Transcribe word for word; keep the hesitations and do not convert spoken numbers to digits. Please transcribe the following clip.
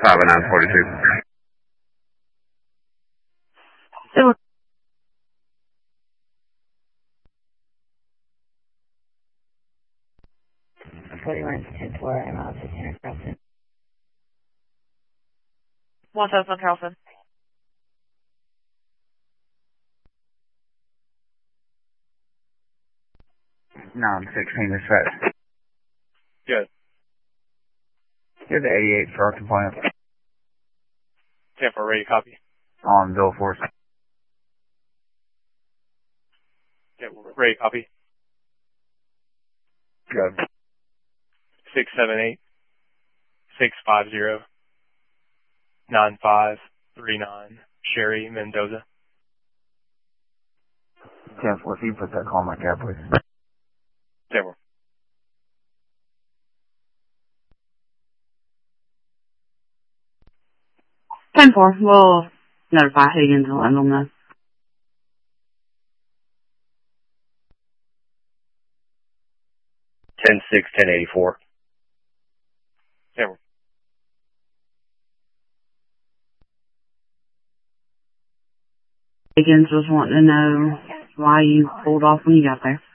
five oh nine forty-two. So, forty-one, ten four, M L fifteen, Carlson. one thousand Carlson. nine sixteen is right. Good. You're the eighty-eight for our compliance. ten four, ready, copy. On bill force. Yeah, ready, copy. Good. six seven eight, six five zero, nine five three nine, Sherry Mendoza. ten four, if you put that call in my cab, please. ten four. ten four, we'll notify Higgins and let them know. ten six, ten eighty-four. ten four. Higgins was wanting to know why you pulled off when you got there.